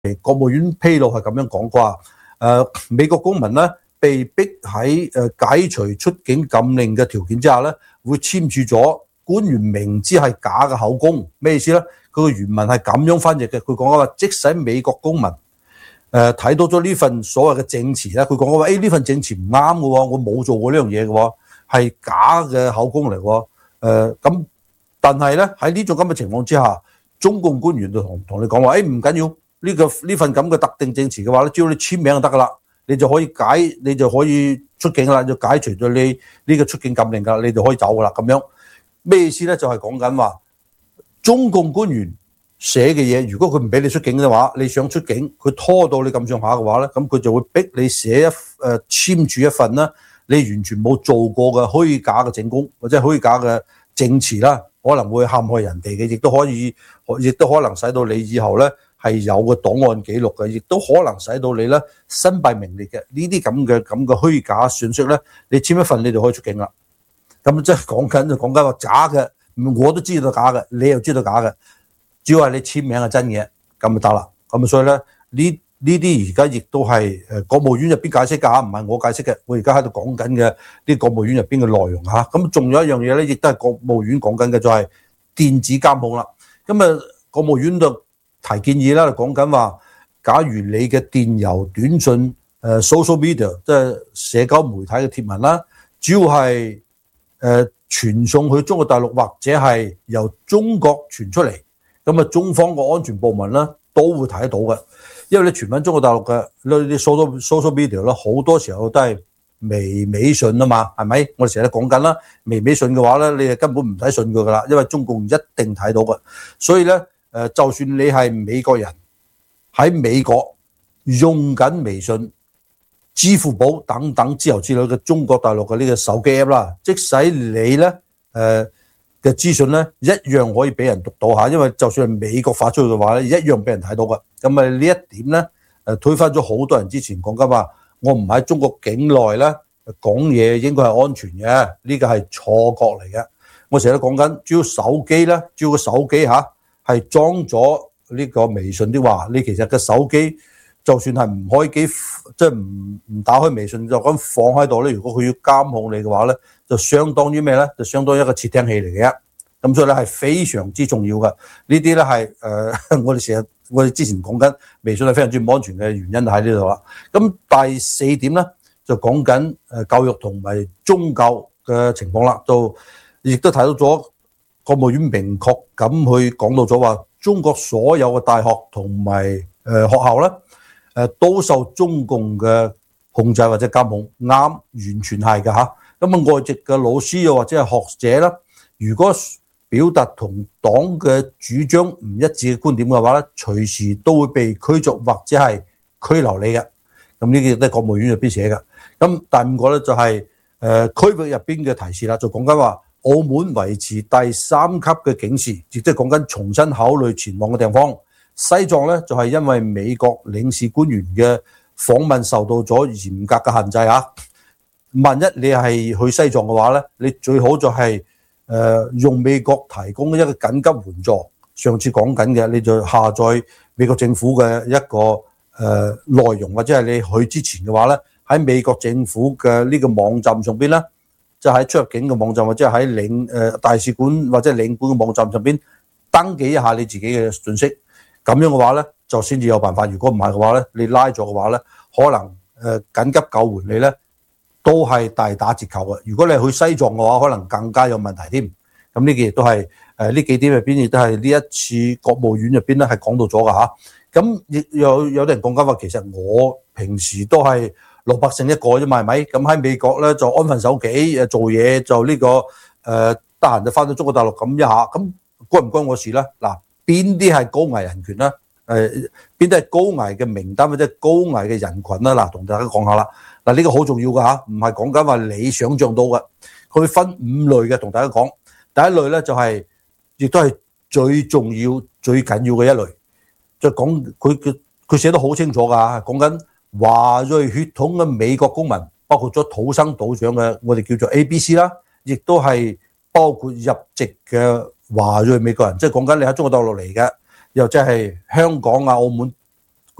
國務院披露係咁樣講啩，美國公民咧被逼喺解除出境禁令嘅條件之下咧，會簽署咗官員明知係假嘅口供。咩意思咧？佢個原文係咁樣翻譯嘅，佢講話即使美國公民睇到咗呢份所謂嘅證詞咧，佢講話呢份證詞唔啱嘅喎，我冇做過呢樣嘢嘅喎，係假嘅口供嚟喎。咁但係咧喺呢種咁嘅情況之下，中共官員就同你講話，唔緊要。呢份咁嘅特定證詞嘅話咧，只要你簽名就得噶啦，你就可以出境啦，就解除咗你呢個出境禁令噶啦，你就可以走噶啦。咁樣咩意思咧？就係講緊話中共官員寫嘅嘢，如果佢唔俾你出境嘅話，你想出境，佢拖到你咁上下嘅話咧，咁佢就會逼你簽署一份啦，你完全冇做過嘅虛假嘅證供或者虛假嘅證詞啦，可能會陷害人哋嘅，亦都可能使到你以後咧係有個檔案記錄嘅，亦都可能使到你咧身敗名裂嘅。呢啲咁嘅虛假信息咧，你簽一份你就可以出境啦。咁即係講緊話假嘅，我都知道假嘅，你又知道假嘅，只要係你簽名係真嘅，咁就得啦。咁所以咧呢啲而家亦都係國務院入邊解釋㗎嚇，唔係我解釋嘅。我而家喺度講緊嘅啲國務院入邊嘅內容嚇。咁仲有一樣嘢咧，亦都係國務院講緊嘅，就係電子監控啦。咁國務院就提建議啦，講緊話，假如你嘅電郵、短信、social media 即係社交媒體嘅貼文啦，主要係傳送去中國大陸或者係由中國傳出嚟，咁中方個安全部門咧都會睇得到嘅。因為你傳返中國大陸嘅呢啲 social media 咧，好多時候都係微信啊嘛，係咪？我哋成日都講緊啦，微信嘅話咧，你係根本唔使信佢噶啦，因為中共一定睇到嘅。所以咧，就算你係美國人喺美國用緊微信、支付寶等等之類嘅中國大陸嘅呢個手機 app 啦，即使你咧嘅資訊咧一樣可以俾人讀到嚇，因為就算係美國發出去嘅話咧，一樣俾人睇到嘅。咁呢一點咧推翻咗好多人之前講緊話，我唔喺中國境內咧講嘢應該係安全嘅，呢個係錯覺嚟嘅。我成日都講緊，只要手機咧，只要個手機嚇係裝咗呢個微信的話，你其實個手機就算係唔開機，即係唔打開微信就咁放喺度咧，如果佢要監控你嘅話咧，就相當於咩咧？就相當於一個竊聽器嚟嘅。咁所以咧係非常之重要嘅。呢啲咧係我哋之前講緊微信係非常之唔安全嘅原因喺呢度啦。咁第四點咧就講緊教育同埋宗教嘅情況啦，就亦都睇到咗國務院明確咁去講到咗話，中國所有嘅大學同埋學校咧都受中共嘅控制或者監控，啱，完全係嘅嚇。咁外籍嘅老師又或者係學者啦，如果表達同黨嘅主張唔一致嘅觀點嘅話咧，隨時都會被驅逐或者係拘留你嘅。咁呢個都係國務院入邊寫嘅。咁第五個咧就係區域入邊嘅提示啦，就講緊話澳門維持第3級嘅警示，亦即係講緊重新考慮前往嘅地方。西藏咧就係因為美國領事官員嘅訪問受到咗嚴格嘅限制嚇。萬一你係去西藏嘅話咧，你最好就係用美國提供一個緊急援助，上次講緊嘅，你就下載美國政府嘅一個內容，或者係你去之前嘅話咧，喺美國政府嘅呢個網站上邊咧，就喺出入境嘅網站或者喺大使館或者領館嘅網站上邊登記一下你自己嘅信息，咁樣嘅話咧就先至有辦法。如果唔係嘅話咧，你拉咗嘅話咧，可能緊急救援你咧都係大打折扣嘅。如果你去西藏嘅話，可能更加有問題添。咁呢個亦都係呢幾點入邊，亦都係呢一次國務院入邊咧係講到咗㗎嚇。咁亦有啲人講緊話，其實我平時都係老百姓一個啫嘛，係咪？咁喺美國咧就安分守己，做嘢就呢個得閒就翻到中國大陸咁一下，咁關唔關我事咧？嗱，邊啲係高危人權咧？邊啲係高危嘅名單或者高危嘅人群咧？嗱，同大家講下啦。嗱，呢個好重要㗎嚇，唔係講緊話你想像到嘅，佢分5類嘅，同大家講。第一類咧就係，亦都係最重要、最緊要嘅一類，就講佢寫得好清楚㗎，講緊華裔血統嘅美國公民，包括咗土生土長嘅，我哋叫做 ABC 啦，亦都係包括入籍嘅華裔美國人，即係講緊你喺中國大陸嚟嘅，又即係香港啊、澳門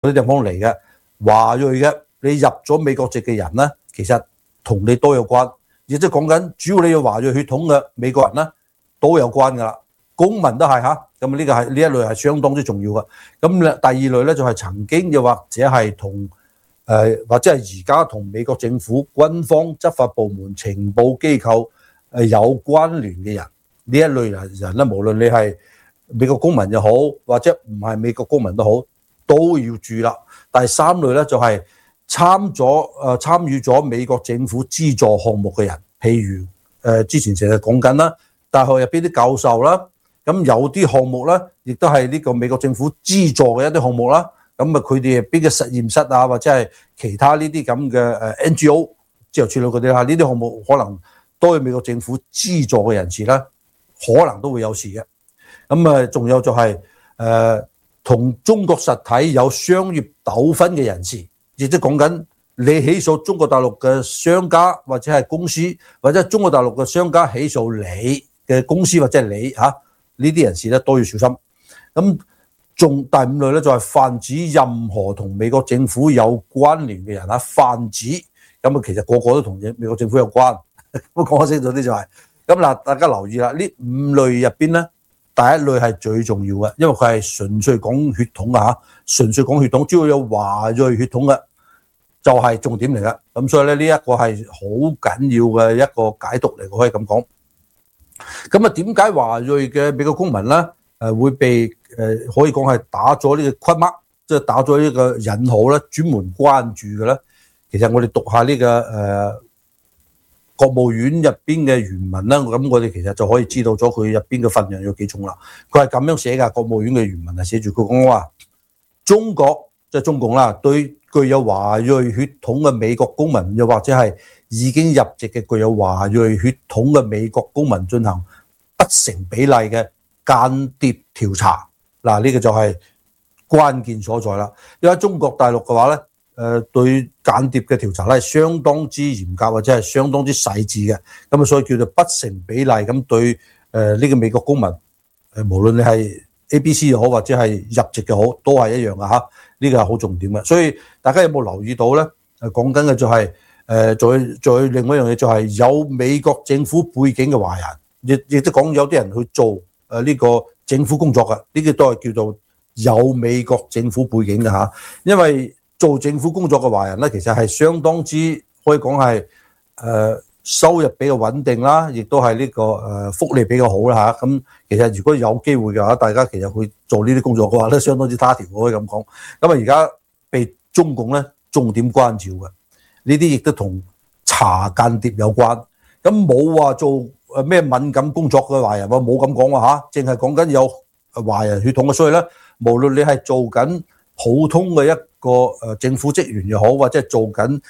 啲地方嚟嘅華裔嘅，你入咗美國籍嘅人咧，其實同你都有關，亦即係講緊，主要你有華裔血統嘅美國人咧都有關噶啦，公民都係嚇，咁呢個係呢一類係相當之重要嘅。咁第二類咧就係曾經又或者係同或者係而家同美國政府、軍方、執法部門、情報機構有關聯嘅人，呢一類人咧，無論你係美國公民又好，或者唔係美國公民都好，都要注意啦。第三類咧就係參與咗美國政府資助項目嘅人，譬如之前成日講緊啦，大學入邊啲教授啦，咁有啲項目咧，亦都係呢個美國政府資助嘅一啲項目啦。咁佢哋入邊嘅實驗室啊，或者係其他呢啲咁嘅NGO 之後處理嗰啲啦，呢啲項目可能都係美國政府資助嘅人士啦，可能都會有事嘅。咁仲有就係同中國實體有商業糾紛嘅人士，亦即係講緊你起訴中國大陸嘅商家或者係公司，或者中國大陸嘅商家起訴你嘅公司或者係你呢啲人士咧都要小心。咁仲第五類咧就係泛指任何同美國政府有關聯嘅人泛指咁其實個個都同美國政府有關。我講清楚啲就係咁嗱，大家留意啦，呢五類入邊咧，第一類係最重要嘅，因為佢係純粹講血統嘅純粹講血統，只要有華裔血統嘅就係重點嚟嘅。咁所以咧呢一個係好緊要嘅一個解讀嚟，我可以咁講。咁點解華裔嘅美國公民咧會被可以講係打咗呢個 question mark，即係打咗呢個引號咧，專門關注嘅咧？其實我哋讀下呢個國務院入邊嘅原文啦，咁我哋其實就可以知道咗佢入邊嘅分量有幾重啦。佢係咁樣寫㗎，國務院嘅原文係寫住佢講話，中國即係中共啦，對具有華裔血統嘅美國公民，又或者係已經入籍嘅具有華裔血統嘅美國公民進行不成比例嘅間諜調查。嗱，呢個就係關鍵所在啦。因為中國大陸嘅話咧，對間諜嘅調查咧係相當之嚴格或者係相當之細緻嘅，咁所以叫做不成比例咁對呢個美國公民，無論你係 ABC 又好或者係入籍嘅好，都係一樣嘅嚇。呢個係好重點嘅。所以大家有冇留意到咧？講緊嘅就係再另外一樣嘢就係有美國政府背景嘅華人，亦都講有啲人去做呢個政府工作嘅，呢個都係叫做有美國政府背景嘅嚇。因為做政府工作嘅華人咧，其實係相當之可以講係收入比較穩定啦，亦都係呢個福利比較好啦嚇。咁其實如果有機會嘅話，大家其實去做呢啲工作嘅話咧，相當之他條，可以咁講。咁而家被中共咧重點關照嘅呢啲，亦都同查間諜有關。咁冇話做咩敏感工作嘅華人喎，冇咁講喎嚇，淨係講緊有華人血統嘅。所以咧，無論你係做緊普通嘅一個政府職員又好，或者係做緊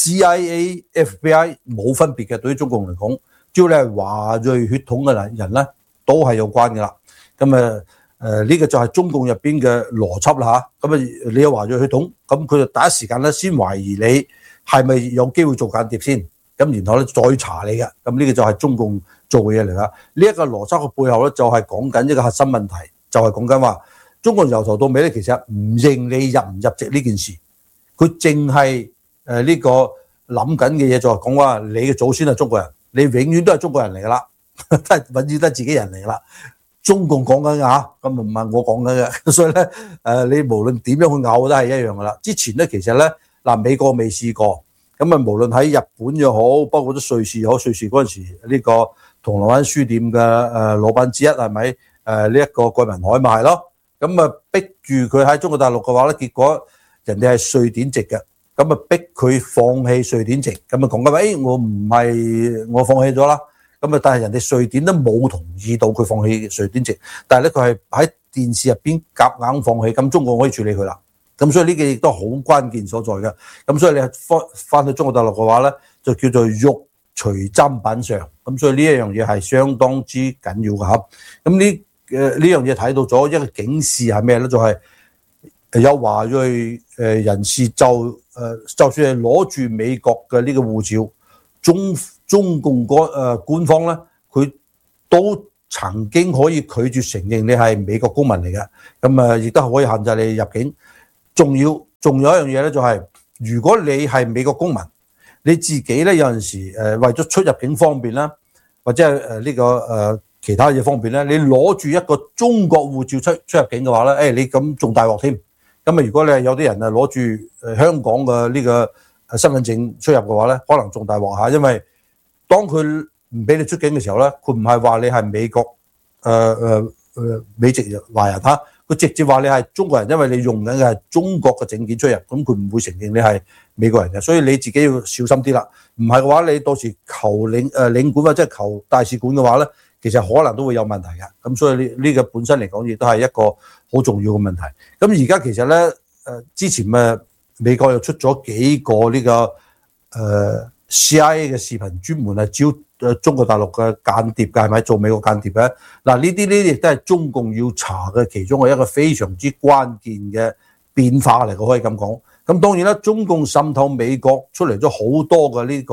CIA、FBI 冇分別嘅，對於中共嚟講，只要你係華裔血統嘅人咧，都係有關嘅啦。咁呢個就係中共入邊嘅邏輯啦嚇。咁你有華裔血統，咁佢就第一時間咧先懷疑你係咪有機會做間諜先，咁然後咧再查你嘅。咁呢個就係中共做嘅嘢嚟啦。呢一個邏輯嘅背後咧，就係講緊一個核心問題，就係講緊話。中國由頭到尾咧，其實唔認你入唔入籍呢件事，佢淨係呢個諗緊嘅嘢就係講話你嘅祖先係中國人，你永遠都係中國人嚟噶啦，都係永遠都係自己人嚟噶啦。中共講緊㗎，咁唔係我講緊嘅，所以咧你無論點樣去拗都係一樣噶啦。之前咧其實咧美國未試過，咁無論喺日本又好，包括咗瑞士又好，瑞士嗰陣時呢個銅鑼灣書店嘅老闆之一係咪呢一個桂民海咪係咯？咁逼住佢喺中國大陸嘅話咧，結果人哋係瑞典籍嘅，咁逼佢放棄瑞典籍，咁講緊我唔係我放棄咗啦，咁但係人哋瑞典都冇同意到佢放棄瑞典籍，但係咧佢係喺電視入邊夾硬放棄，咁中國可以處理佢啦，咁所以呢個亦都好關鍵所在嘅，咁所以你翻去中國大陸嘅話咧，就叫做肉隨砧板上，咁所以呢一樣嘢係相當之緊要嘅嚇，咁呢樣嘢睇到咗一個警示係咩咧？就係有華裔人士就算係攞住美國嘅呢個護照，中共官方咧，佢都曾經可以拒絕承認你係美國公民嚟嘅，咁亦都可以限制你入境。 仲有一樣嘢咧，就係如果你係美國公民，你自己咧有陣時為咗出入境方便啦，或者係呢個其他嘢方便咧，你攞住一個中國護照出入境嘅話咧，你咁仲大鑊添。咁如果你係有啲人攞住香港嘅呢個身份證出入嘅話咧，可能仲大鑊下，因為當佢唔俾你出境嘅時候咧，佢唔係話你係美國美籍華人嚇，佢直接話你係中國人，因為你用緊嘅係中國嘅證件出入，咁佢唔會承認你係美國人嘅，所以你自己要小心啲啦。唔係嘅話，你到時求領館或者係求大使館嘅話咧，其實可能都會有問題嘅。咁所以呢個本身嚟講，亦都係一個好重要嘅問題。咁而家其實咧之前美國又出咗幾個呢個CIA 嘅視頻，專門係招中國大陸嘅間諜嘅，係咪做美國間諜嘅？嗱，呢啲亦都係中共要查嘅其中嘅一個非常之關鍵嘅變化嚟，我可以咁講。咁當然啦，中共滲透美國出嚟咗好多嘅呢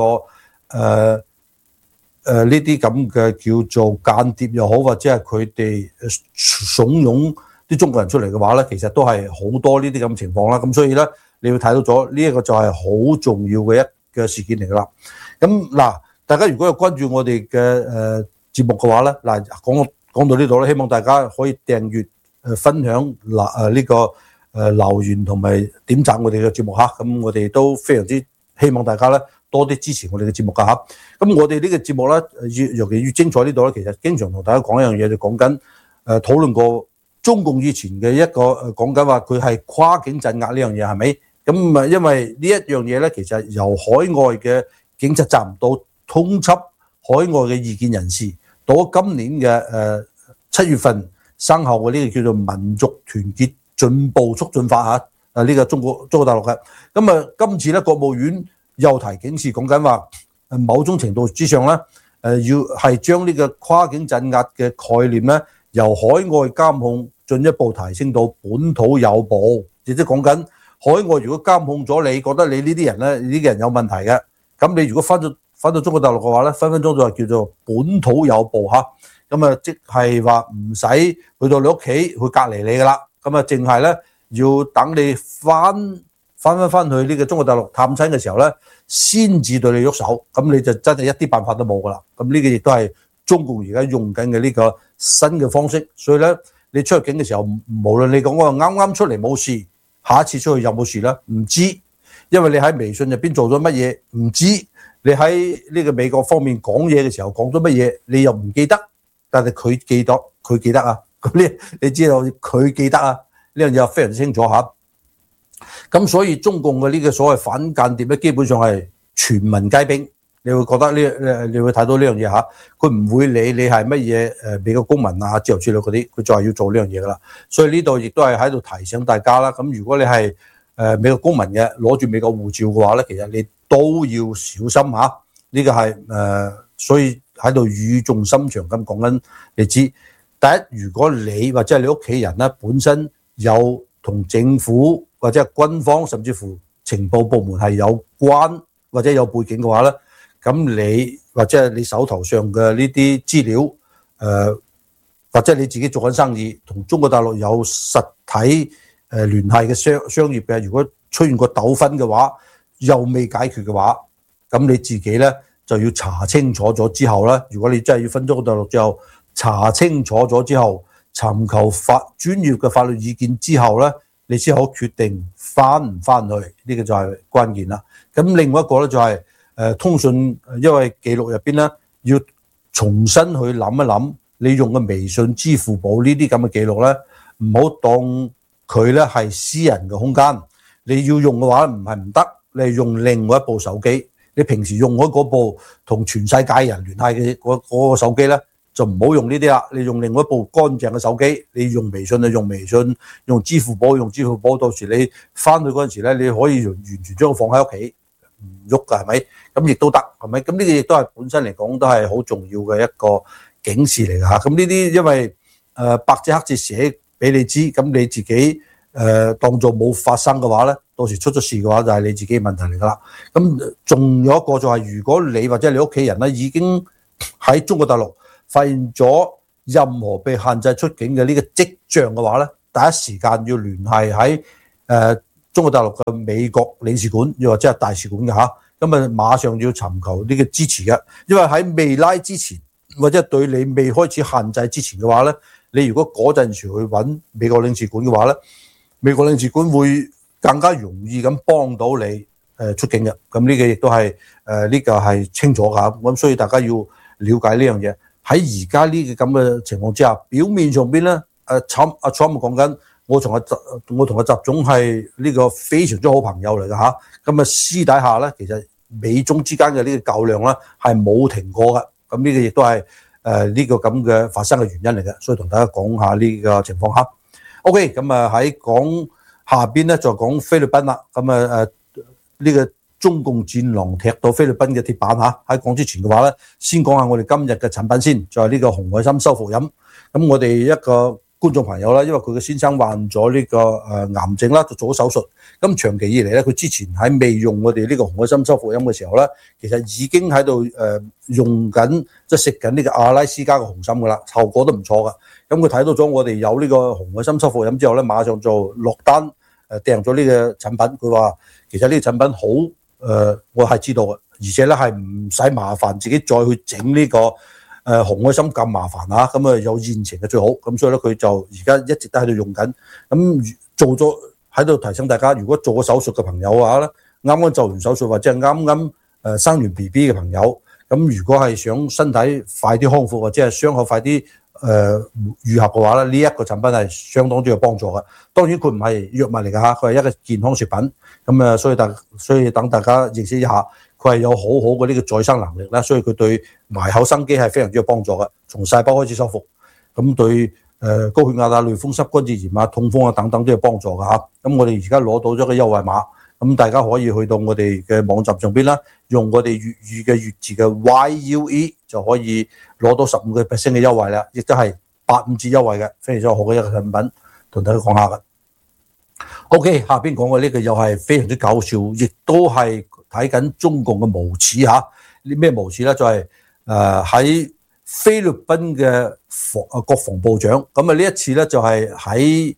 個呢啲咁嘅叫做間諜又好，或者係佢哋慫恿啲中國人出嚟嘅話咧，其實都係好多呢啲咁情況啦。咁所以咧，你要睇到咗呢一個就係好重要嘅一個事件嚟噶啦。咁嗱，大家如果有關注我哋嘅節目嘅話咧，嗱講到呢度咧，希望大家可以訂閱、分享呢個留言同埋點讚我哋嘅節目嚇。咁我哋都非常之希望大家咧多啲支持我哋嘅節目噶嚇。咁我哋呢個節目咧，尤其越精彩呢度咧，其實經常同大家講一樣嘢，就講緊討論過中共以前嘅一個講緊話佢係跨境鎮壓呢樣嘢係咪？咁因為呢一樣嘢咧，其實由海外嘅警察站到通緝海外嘅異見人士，到今年嘅7月份生效嘅呢個叫做民族團結進步促進法嚇，呢個中國大陸嘅。咁今次咧國務院又提警示，講緊話某種程度之上咧，要係將呢個跨境鎮壓嘅概念咧，由海外監控進一步提升到本土有保，亦即係講緊海外如果監控咗你，覺得你呢啲人咧，呢啲人有問題嘅，咁你如果翻到中國大陸嘅話咧，分分鐘就係叫做本土有保嚇。咁即係話唔使去到你屋企去隔離你噶啦，咁淨係咧要等你翻去呢個中國大陸探親嘅時候咧，先至對你喐手，咁你就真係一啲辦法都冇噶啦。咁呢個亦都係中共而家用緊嘅呢個新嘅方式。所以咧，你出入境嘅時候，無論你講我啱啱出嚟冇事，下一次出去有冇事咧，唔知，因為你喺微信入邊做咗乜嘢唔知，你喺呢個美國方面講嘢嘅時候講咗乜嘢，你又唔記得，但係佢記得啊。咁你知道佢記得啊，呢樣嘢非常之清楚嚇。咁所以中共嘅呢個所謂反間諜咧，基本上係全民皆兵。你會覺得你會睇到呢樣嘢嚇，佢唔會理你係乜嘢美國公民啊之類嗰啲，佢就係要做呢樣嘢噶啦。所以呢度亦都係喺度提醒大家啦。咁如果你係美國公民嘅，攞住美國護照嘅話咧，其實你都要小心嚇。呢個係所以喺度語重心長咁講緊，你知第一，如果你或者係你屋企人咧本身有同政府或者係軍方甚至乎情報部門係有關或者有背景嘅話咧，咁你或者係你手頭上嘅呢啲資料，或者你自己做緊生意同中國大陸有實體聯繫嘅商業嘅，如果出現過糾紛嘅話，又未解決嘅話，咁你自己咧就要查清楚咗之後咧，如果你真係要分中國大陸之後，查清楚咗之後，尋求專業嘅法律意見之後咧，你先可決定翻唔翻去，呢個就係關鍵啦。咁另外一個咧就係通訊，因為記錄入邊咧要重新去諗一諗，你用嘅微信、支付寶呢啲咁嘅記錄咧，唔好當佢咧係私人嘅空間。你要用嘅話唔係唔得，你係用另外一部手機，你平時用開嗰部同全世界人聯繫嘅嗰個手機咧，就唔好用呢啲啦。你用另外一部乾淨嘅手機，你用微信就用微信，用支付寶用支付寶。到時你翻去嗰陣時咧，你可以完全將佢放喺屋企唔喐㗎，係咪？咁亦都得，係咪？咁呢個亦都係本身嚟講都係好重要嘅一個警示嚟㗎嚇。咁呢啲因為白紙黑字寫俾你知，咁你自己當做冇發生嘅話咧，到時出咗事嘅話就係你自己嘅問題嚟㗎啦。咁仲有一個就係，如果你或者你屋企人咧已經喺中國大陸發現咗任何被限制出境嘅呢個跡象嘅話咧，第一時間要聯繫喺中國大陸嘅美國領事館，又或者係大使館嘅嚇，咁啊馬上要尋求呢個支持嘅，因為喺未拉之前或者對你未開始限制之前嘅話咧，你如果嗰陣時去揾美國領事館嘅話咧，美國領事館會更加容易咁幫到你出境嘅，咁呢個亦都係呢個係清楚㗎，咁所以大家要了解呢樣嘢。喺而家呢個咁嘅情況之下，表面上邊咧，阿 Trump 講緊，我同阿習總係呢個非常之好朋友嚟㗎嚇，咁啊私底下咧，其實美中之間嘅呢個較量咧係冇停過㗎，咁呢個亦都係呢個咁嘅發生嘅原因嚟嘅，所以同大家講下呢個情況嚇。OK， 咁啊喺講下邊咧就講菲律賓啦，咁啊呢個中共戰狼踢到菲律賓嘅鐵板嚇。喺講之前嘅話咧，先講下我哋今日嘅產品先，就係呢個紅海參修復飲。咁我哋一個觀眾朋友啦，因為佢嘅先生患咗呢個癌症啦，就做咗手術。咁長期以嚟咧，佢之前喺未用我哋呢個紅海參修復飲嘅時候咧，其實已經喺度用緊，即係食緊呢個阿拉斯加嘅紅參噶啦，效果都唔錯噶。咁佢睇到咗我哋有呢個紅海參修復飲之後咧，馬上就落單訂咗呢個產品。佢話其實呢個產品好，我係知道嘅，而且咧係唔使麻煩自己再去整呢個紅海參咁麻煩嚇，咁啊有現成嘅最好。咁所以咧佢就而家一直都喺度用緊。咁做咗喺度提醒大家，如果做過手術嘅朋友嘅話咧，啱啱做完手術或者係啱啱生完 BB 嘅朋友，咁如果係想身體快啲康復或者係傷口快啲愈合嘅話咧，呢一個產品係相當之有幫助嘅。當然佢唔係藥物嚟㗎嚇，佢係一個健康食品。咁所以等大家認識一下，佢係有好好嘅呢個再生能力啦，所以佢對埋口生機係非常之有幫助嘅，從細胞開始修復。咁對高血壓啊、類風濕關節炎啊、痛風啊等等都有幫助㗎嚇。咁我哋而家攞到咗個優惠碼，咁大家可以去到我哋嘅網站上邊啦，用我哋粵語嘅粵字嘅 YUE 就可以攞到15% 嘅優惠啦，亦都係85折優惠嘅，非常之好嘅一個產品，同大家講下嘅。OK， 下邊講嘅呢個又係非常之搞笑，亦都係睇緊中共嘅無恥嚇。咩無恥咧？就係喺菲律賓嘅國防部長，咁啊呢一次咧就係喺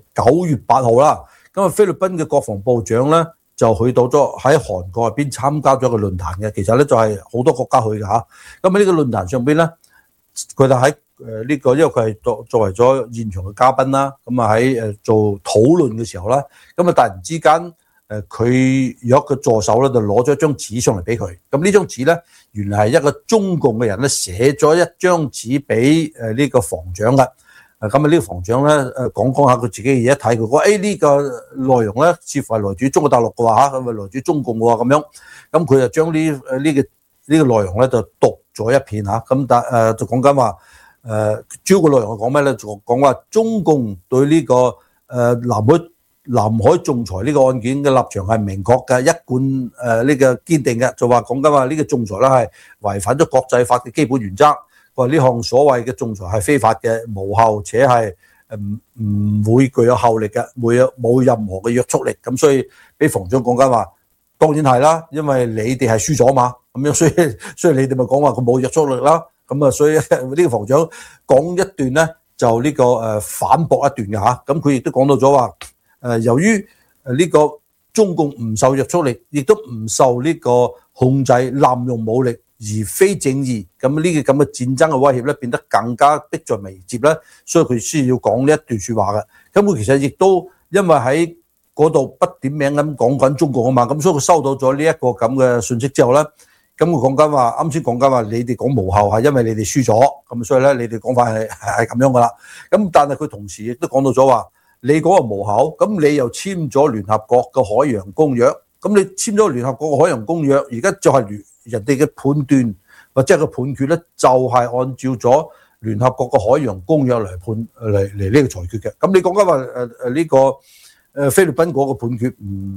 9月8號啦。咁啊菲律賓嘅國防部長咧就去到咗喺韓國入邊參加咗一個論壇嘅，其實咧就係好多國家去嘅嚇。咁啊呢個論壇上邊咧，佢就喺呢個，因為佢係作為咗現場嘅嘉賓啦，咁啊喺做討論嘅時候啦，咁啊突然之間佢有一個助手咧就攞咗一張紙上嚟俾佢，咁呢張紙咧原來係一個中共嘅人咧寫咗一張紙俾呢個防長嘅，咁啊呢個防長咧講下佢自己嘅嘢，一睇佢講呢個內容咧似乎係來自中國大陸嘅話嚇，咁啊來自中共嘅喎咁樣，咁佢就將呢個內容咧就讀咗一遍嚇，咁就講緊話。主要個內容係講咩咧？就講話中共對呢個南海仲裁呢個案件嘅立場係明確嘅，一貫呢個堅定嘅，就話講緊話呢個仲裁咧係違反咗國際法嘅基本原則，話呢項所謂嘅仲裁係非法嘅、無效且係唔會具有效力嘅，冇任何嘅約束力。咁所以俾防長講緊話，當然係啦，因為你哋係輸咗嘛，咁樣所以你哋咪講話佢冇約束力啦。咁啊，所以呢個防長講一段咧，就呢個反駁一段嘅嚇。咁佢亦都講到咗話，由於呢個中共唔受約束力，亦都唔受呢個控制，濫用武力而非正義，咁呢個咁嘅戰爭嘅威脅咧，變得更加迫在眉睫咧，所以佢先要講呢一段説話嘅。咁佢其實亦都因為喺嗰度不點名咁講緊中共啊嘛，咁所以佢收到咗呢一個咁嘅信息之後咧。咁佢講緊話，啱先講緊話，你哋講無效係因為你哋輸咗，咁所以咧你哋講法係咁樣噶啦。咁但係佢同時亦都講到咗話，你講話無效，咁你又簽咗聯合國嘅海洋公約，咁你簽咗聯合國嘅海洋公約，而家就係人哋嘅判斷或者係個判決咧，就係按照咗聯合國嘅海洋公約嚟呢個裁決嘅。咁你講緊話呢個菲律賓嗰個判決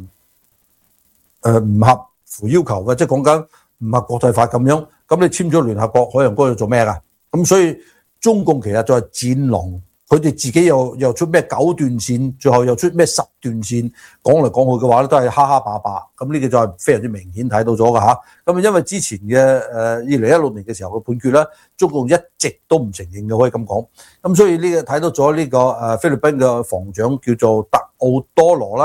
唔合乎要求嘅，即係講緊。唔係國際法咁樣，咁你簽咗聯合國海洋公約做咩㗎？咁所以中共其實就係戰狼，佢哋自己又出咩9段線，最後又出咩10段線，講嚟講去嘅話咧，都係哈哈霸霸。咁呢個就係非常之明顯睇到咗㗎嚇。咁因為之前嘅2016年嘅時候嘅判決咧，中共一直都唔承認嘅，可以咁講。咁所以呢個睇到咗呢個菲律賓嘅防長叫做特奧多羅啦。咁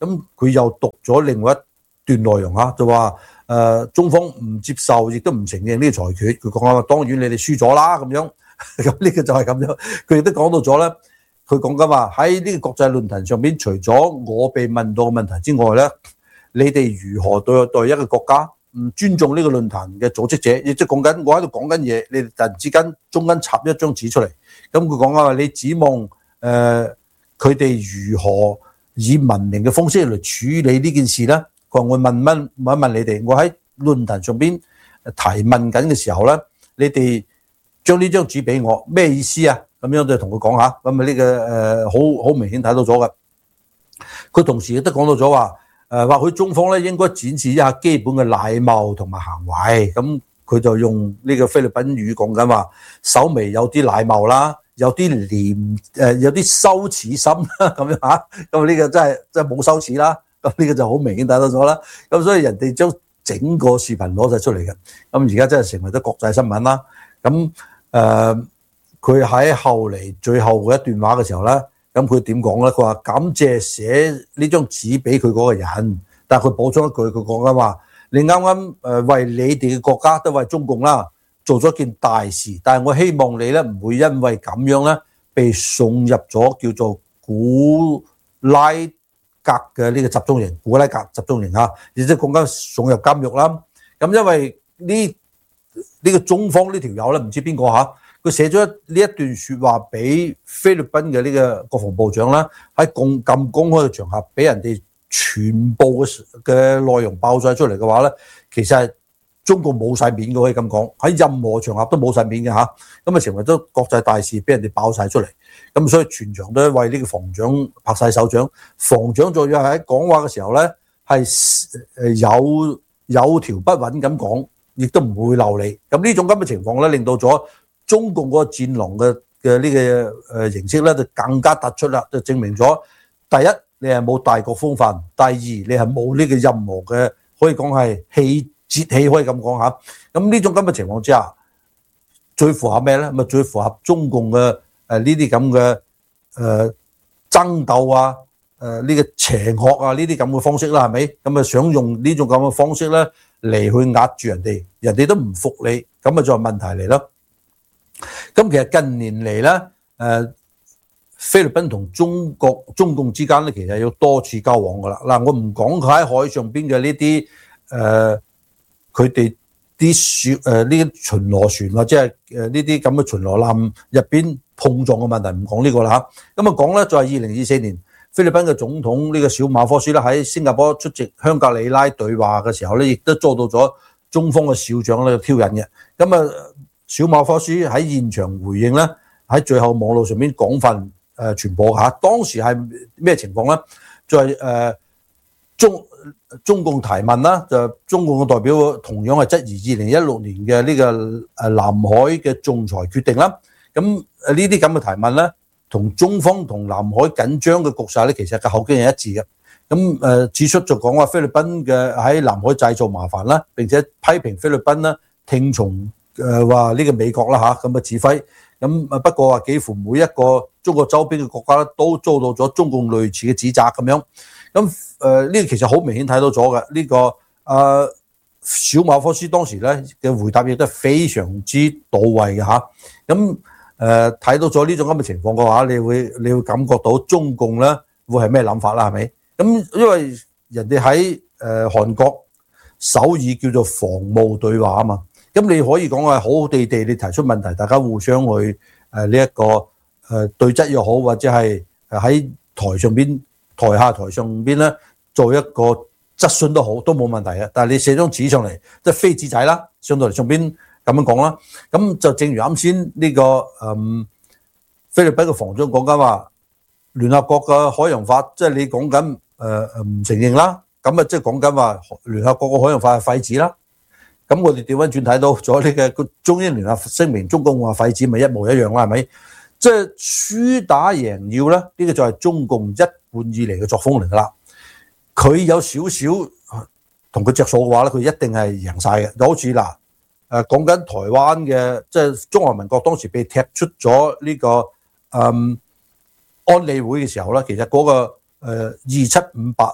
咁佢又讀咗另外一段內容就話中方唔接受亦都唔承認呢個裁決。佢講話當然你哋輸咗啦咁樣，咁呢個就係咁樣。佢亦都講到咗咧，佢講緊話喺呢個國際論壇上邊，除咗我被問到嘅問題之外咧，你哋如何對一個國家唔尊重呢個論壇嘅組織者，亦即係講緊我喺度講緊嘢，你哋突然之間中間插一張紙出嚟，咁佢講話你指望佢哋如何以文明嘅方式嚟處理呢件事咧？佢話我問你哋，我喺論壇上邊提問緊嘅時候咧，你哋將呢張紙俾我，咩意思啊？咁樣就同佢講下，咁啊呢個好明顯睇到咗嘅。佢同時亦都講到咗話，或許中方咧應該展示一下基本嘅禮貌同埋行為。咁佢就用呢個菲律賓語講緊話，稍微有啲禮貌啦，有啲有啲羞恥心啦，咁樣嚇。咁呢個真係冇羞恥啦。咁呢個就好明顯睇到咗啦。咁所以人哋將整個視頻攞晒出嚟嘅。咁而家真係成為咗國際新聞啦。咁佢喺後嚟最後嗰一段話嘅時候咧，咁佢點講咧？佢話感謝寫呢張紙俾佢嗰個人，但係佢補充一句，佢講緊話：你啱啱為你哋嘅國家都為中共啦做咗件大事，但係我希望你咧唔會因為咁樣咧被送入咗叫做古拉格嘅呢個集中營，古拉格集中營亦即係講緊送入監獄啦。咁因為呢個中方呢條友咧，唔知邊個佢寫咗呢一段説話俾菲律賓嘅呢個國防部長啦，喺咁公開嘅場合俾人哋全部嘅內容爆晒出嚟嘅話咧，其實係中共冇晒面嘅，可以咁講，喺任何場合都冇晒面嘅咁成為咗國際大事，俾人哋爆晒出嚟。咁所以全場都為呢個防長拍晒手掌。防長仲要喺講話嘅時候咧，係有條不紊咁講，亦都唔會漏你。咁呢種咁嘅情況咧，令到咗中共嗰個戰狼嘅呢個形式咧，就更加突出啦，就證明咗第一你係冇大國風範，第二你係冇呢個任何嘅可以講係節氣可以咁講嚇。咁呢種咁嘅情況之下，最符合咩咧？咪最符合中共嘅呢啲咁嘅爭鬥呢個邪惡呢啲咁嘅方式啦，係咪？咁啊想用呢種咁嘅方式咧嚟去壓住人哋，人哋都唔服你，咁啊就係問題嚟咯。咁其實近年嚟咧，菲律賓同中共之間咧，其實有多次交往噶啦。嗱，我唔講佢喺海上邊嘅呢啲佢哋啲呢啲巡邏船或者係呢啲咁嘅巡邏艦入邊碰撞嘅問題，唔講呢個啦嚇。咁啊講咧就係2024年菲律賓嘅總統呢個小馬科斯咧喺新加坡出席香格里拉對話嘅時候咧，亦都遭到咗中方嘅少將咧挑釁嘅。咁啊小馬科斯喺現場回應咧，喺最後網絡上面廣泛傳播嚇。當時係咩情況咧？就係中共提問啦，就中共嘅代表同樣係質疑2016年嘅呢個南海嘅仲裁決定啦。咁呢啲咁嘅提問咧，同中方同南海緊張嘅局勢咧，其實嘅口徑係一致嘅。咁指出就講話菲律賓嘅喺南海製造麻煩啦，並且批評菲律賓啦聽從話呢個美國啦咁嘅指揮。咁不過話幾乎每一個中國周邊嘅國家咧都遭到咗中共類似嘅指責咁樣。咁呢個其實好明顯睇到咗嘅呢個小馬科斯當時咧嘅回答亦都係非常之到位嘅嚇。咁睇到咗呢種咁嘅情況嘅話，你會感覺到中共咧會係咩諗法啦？係咪？咁因為人哋喺韓國首爾叫做防務對話啊嘛。咁你可以講係好好地你提出問題，大家互相去呢一個對質又好，或者係喺台上邊、台下、台上邊咧做一個質詢都好，都冇問題嘅。但係你寫張紙上嚟，即係飛紙仔啦，上到嚟上邊咁樣講啦。咁就正如啱先呢個菲律賓嘅防長講緊話，聯合國嘅海洋法，即係你講緊唔承認啦。咁啊，即係講緊話聯合國嘅海洋法係廢紙啦。咁我哋調翻轉睇到咗呢個中英聯合聲明，中共話廢紙咪一模一樣啦，係咪？即係輸打贏要咧，呢個就係中共一貫以嚟嘅作風嚟噶啦。佢有少少同佢着數嘅話咧，佢一定係贏晒嘅。就好似嗱講緊台灣嘅，即係中華民國當時被踢出咗呢個安理會嘅時候咧，其實嗰個2758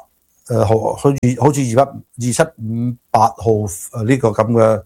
好似2758號呢個咁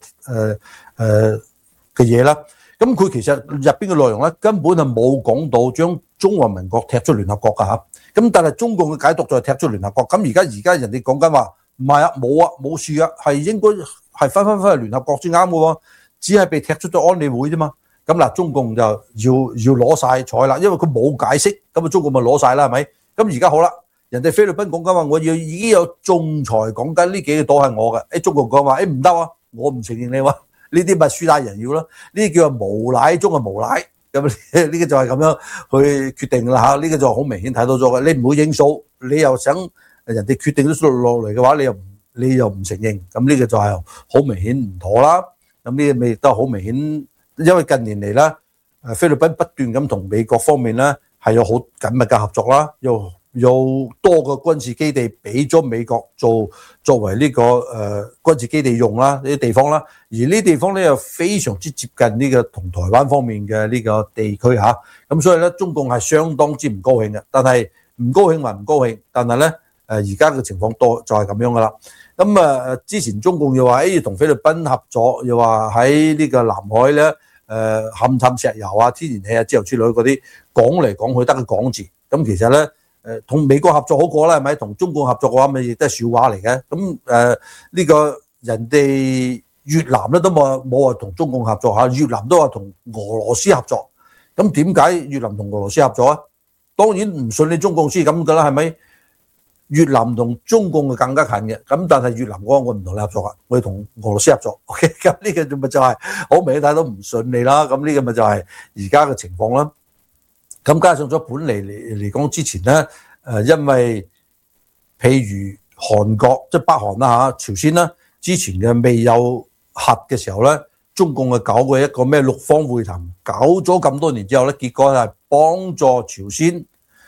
嘅嘢啦。咁佢其實入邊嘅內容咧，根本係冇講到將中華民國踢出聯合國㗎嚇。咁但係中共嘅解讀就係踢出聯合國。咁而家人哋講緊話唔係啊，冇事啊，係應該係分去聯合國先啱嘅喎，只係被踢出咗安理會啫嘛。咁嗱，中共就要攞晒彩啦，因為佢冇解釋，咁啊中共咪攞晒啦，係咪？咁而家好啦，人哋菲律賓講緊話，我已經有仲裁講緊呢幾個島係我嘅，中共講話唔得啊，我唔承認你喎。呢啲咪輸大人要咯，呢啲叫做無賴中嘅無賴，咁呢個就係咁樣去決定啦嚇，呢個就好明顯睇到咗嘅。你唔會應數，你又想人哋決定咗落嚟嘅話，你又唔承認，咁呢個就係好明顯唔妥啦。咁呢個咪亦都好明顯，因為近年嚟咧，菲律賓不斷咁同美國方面咧係有好緊密嘅合作啦，有多個軍事基地俾咗美國作為呢個軍事基地用啦，呢啲地方啦，而呢啲地方咧又非常之接近呢個同台灣方面嘅呢個地區嚇，咁所以咧中共係相當之唔高興嘅，但係唔高興還唔高興，但係咧而家嘅情況多就係咁樣噶啦。咁之前中共又話同菲律賓合作，又話喺呢個南海咧勘石油啊、天然氣啊之類嗰啲講嚟講去得個講字，咁其實咧。同美國合作好過啦，係咪？同中共合作嘅話，咪亦都係笑話嚟嘅。咁呢個人哋越南咧都冇話同中共合作嚇，越南都話同俄羅斯合作。咁點解越南同俄羅斯合作啊？當然唔信你中共先咁噶啦，係咪？越南同中共係更加近嘅，咁但係越南講我唔同你合作啊，我要同俄羅斯合作。OK， 咁呢個咪就係好明顯睇到唔信你啦。咁呢個咪就係而家嘅情況啦。咁加上咗本嚟講之前咧，因為譬如韓國即係北韓啦嚇、朝鮮啦，之前嘅未有核嘅時候咧，中共係搞過一個咩六方會談，搞咗咁多年之後咧，結果係幫助朝鮮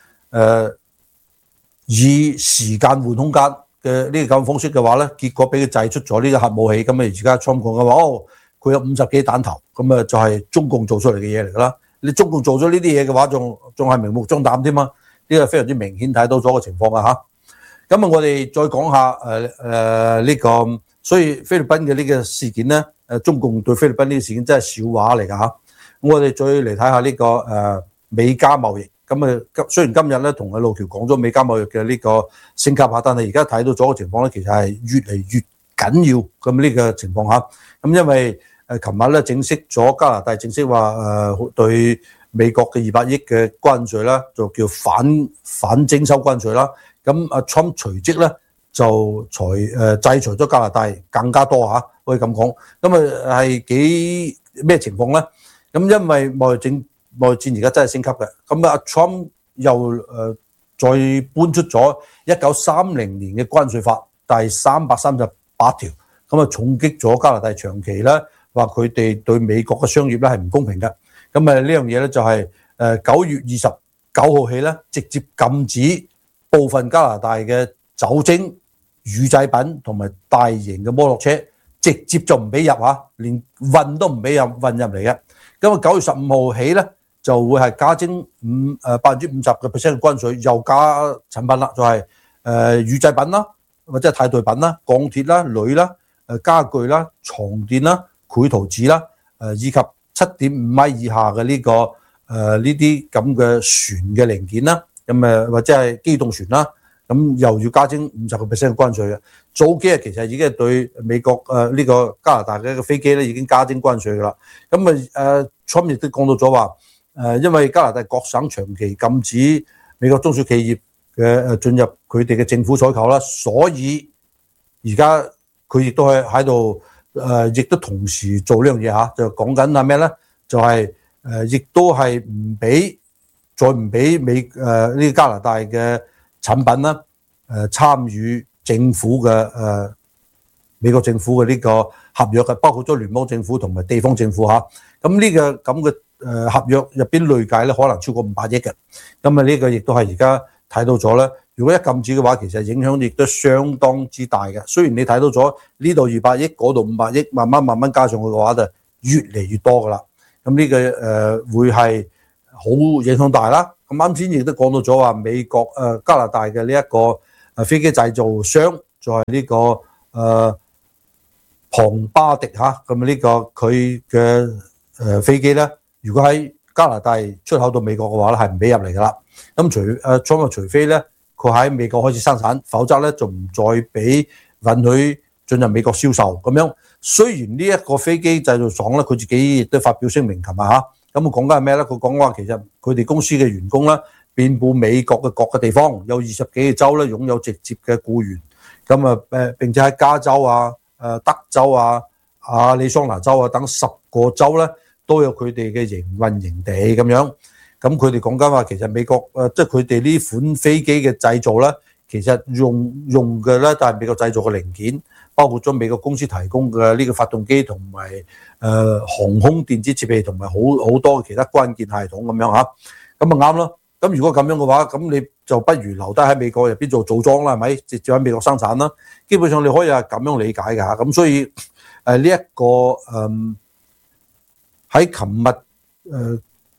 以時間換空間嘅呢個咁方式嘅話咧，結果俾佢製出咗呢個核武器。咁啊而家中共嘅話，佢有50幾彈頭，咁啊就係中共做出嚟嘅嘢嚟㗎啦。你中共做咗呢啲嘢嘅話，仲係明目張膽添嘛？呢個非常之明顯睇到咗個情況啊嚇。咁啊，我哋再講下呢個，所以菲律賓嘅呢個事件咧，中共對菲律賓呢個事件真係笑話嚟㗎嚇。我哋再嚟睇下呢個美加貿易。咁啊，雖然今日咧同阿路橋講咗美加貿易嘅呢個升級嚇，但係而家睇到咗個情況咧，其實係越嚟越緊要咁呢個情況嚇。咁因為琴日咧正式咗加拿大正式話對美國嘅200億嘅關稅啦，就叫反徵收關稅啦。咁阿 Trump 隨即咧就制裁咗加拿大更加多嚇，可以咁講。咁啊係幾咩情況咧？咁因為貿易戰而家真係升級嘅。咁阿 Trump 又再搬出咗1930年嘅關稅法第338條，咁啊重擊咗加拿大長期咧。話佢哋對美國嘅商業咧係唔公平嘅，咁呢樣嘢咧就係9月29號起咧，直接禁止部分加拿大嘅酒精、乳製品同埋大型嘅摩托車，直接就唔俾入嚇，連運都唔俾運入嚟嘅。咁啊9月15號起咧，就會係加徵50%嘅關稅，又加產品啦，就係乳製品啦，或者係態度品啦、鋼鐵啦、鋁啦、家具啦、床墊啦。繪圖紙啦，以及7.5米以下嘅呢啲咁嘅船嘅零件啦，咁或者係機動船啦，咁又要加徵50%嘅關稅嘅。早幾日其實已經係對美國呢個加拿大嘅一個飛機咧已經加徵關稅㗎啦。咁Trump 亦都講到咗話，因為加拿大各省長期禁止美國中小企業嘅進入佢哋嘅政府採購啦，所以而家佢亦都係喺度。亦都同時做呢樣嘢嚇，就講緊係咩咧？就係亦都係再唔俾呢個加拿大嘅產品啦，參與政府嘅美國政府嘅呢個合約嘅，包括咗聯邦政府同埋地方政府嚇。咁呢個咁嘅合約入邊累計咧，可能超過500億嘅。咁啊，呢個亦都係而家睇到咗咧。如果一禁止嘅話，其實影響亦都相當之大嘅。雖然你睇到咗呢度200億，嗰度500億，慢慢加上去嘅話，就越嚟越多噶啦。咁呢個會係好影響大啦。咁啱先亦都講到咗話，美國加拿大嘅呢一個飛機製造商就係呢個龐巴迪嚇，咁呢個佢嘅飛機咧，如果喺加拿大出口到美國嘅話咧，係唔俾入嚟噶啦。咁除非咧佢喺美國開始生產，否則咧就唔再俾允許進入美國銷售咁樣。雖然呢一個飛機製造廠咧，佢自己亦都發表聲明，琴日嚇，咁講緊係咩咧？佢講話其實佢哋公司嘅員工咧，遍佈美國嘅各個地方，有20幾個州咧擁有直接嘅僱員，咁並且喺加州啊、德州啊、亞利桑那州啊等10個州咧都有佢哋嘅營運營地咁樣。咁佢哋講緊話，其實美國即係佢哋呢款飛機嘅製造咧，其實用嘅咧都係美國製造嘅零件，包括咗美國公司提供嘅呢個發動機同埋航空電子設備同埋好多其他關鍵系統咁樣嚇，咁啱咯。咁如果咁樣嘅話，咁你就不如留低喺美國入邊做組裝啦，係咪？直接喺美國生產啦。基本上你可以係咁樣理解嘅嚇。咁所以呢一個喺琴日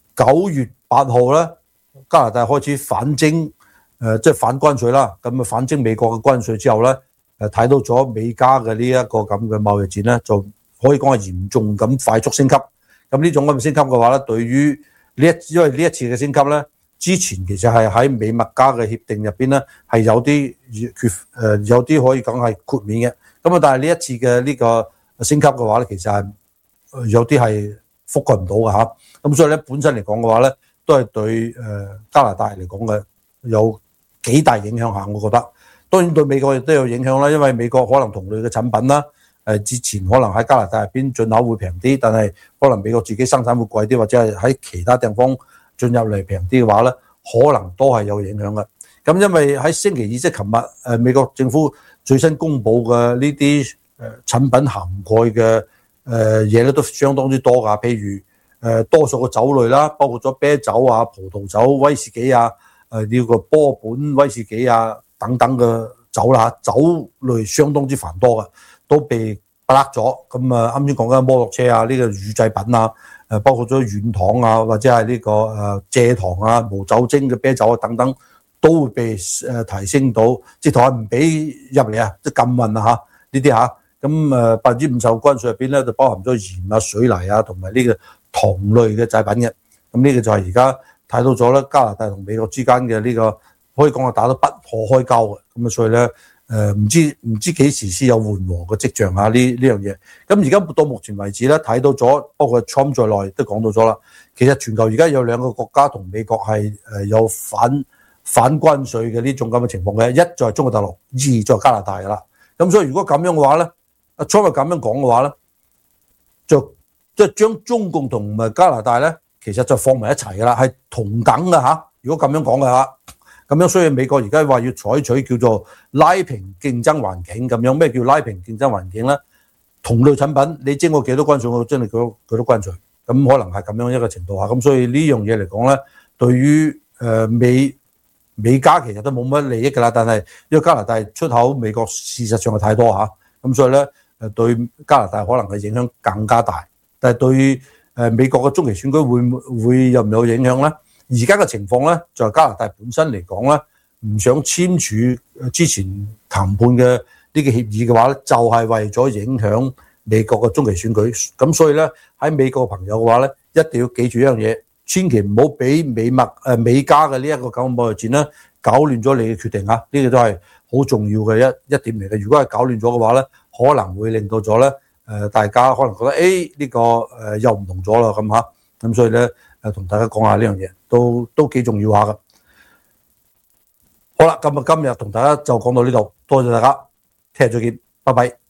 9月8號咧，加拿大開始反徵即係反關稅啦。咁反徵美國嘅關稅之後咧，睇到咗美加嘅呢一個咁嘅貿易戰咧，就可以講係嚴重咁快速升級。咁呢種咁嘅升級嘅話咧，對於因為呢一次嘅升級咧，之前其實係喺美墨加嘅協定入邊咧係有啲有啲可以講係豁免嘅。咁但係呢一次嘅呢個升級嘅話咧，其實係有啲係覆蓋唔到嘅嚇。咁所以咧本身嚟講嘅話咧，都係對加拿大嚟講嘅有幾大影響下，我覺得。當然對美國亦都有影響啦，因為美國可能同類嘅產品啦，之前可能喺加拿大入邊進口會平啲，但係可能美國自己生產會貴啲，或者係喺其他地方進入嚟平啲嘅話咧，可能都係有影響嘅。咁因為喺星期二即係琴日，美國政府最新公布嘅呢啲產品涵蓋嘅嘢咧，都相當之多㗎。譬如多數嘅酒類啦，包括咗啤酒啊、葡萄酒、威士忌啊、呢個波本威士忌啊等等嘅酒啦，酒類相當之繁多嘅，都被不甩咗。咁啱先講緊摩托車啊，呢個乳製品啊，包括咗軟糖啊，或者係呢個蔗糖啊、無酒精嘅啤酒啊等等，都會被提升到，直頭係唔俾入嚟啊，即係禁運啊嚇呢啲嚇。咁50%關稅入邊咧，就包含咗鹽啊、水泥啊同埋呢個糖類嘅製品嘅。咁呢個就係而家睇到咗咧，加拿大同美國之間嘅呢個可以講係打得不可開交嘅。咁所以咧唔知幾時先有緩和嘅跡象啊？呢樣嘢。咁而家到目前為止咧，睇到咗，包括 Trump 在內都講到咗啦。其實全球而家有2個國家同美國係有反關稅嘅呢種咁嘅情況嘅，一就係中國大陸，二就係加拿大噶啦。咁所以如果咁樣嘅話咧，阿 Trump 咁樣講嘅話咧，就即係將中共同埋加拿大咧，其實就放埋一齊噶啦，係同等嘅嚇。如果咁樣講嘅話，咁樣所以美國而家話要採取叫做拉平競爭環境咁樣。咩叫拉平競爭環境咧？同類產品你徵我幾多關稅，我徵你幾多關稅，咁可能係咁樣一個程度嚇。咁所以呢樣嘢嚟講咧，對於美加其實都冇乜利益㗎啦。但係因為加拿大出口美國事實上係太多嚇，咁所以咧對加拿大可能嘅影響更加大。但係對美國嘅中期選舉會有唔有影響咧？而家嘅情況咧，就係加拿大本身嚟講咧，唔想簽署之前談判嘅呢個協議嘅話咧，就係為咗影響美國嘅中期選舉。咁所以咧，喺美國嘅朋友嘅話咧，一定要記住一樣嘢，千祈唔好俾美加嘅呢一個咁嘅貿易戰咧，搞亂咗你嘅決定啊！呢個都係好重要嘅一點嚟嘅。如果係搞亂咗嘅話咧，可能會令到咗咧大家可能覺得呢個又唔同咗啦咁嚇。咁所以咧同大家講下呢樣嘢，都幾重要下噶。好啦，咁今日同大家就講到呢度，多謝大家，聽日再見，拜拜。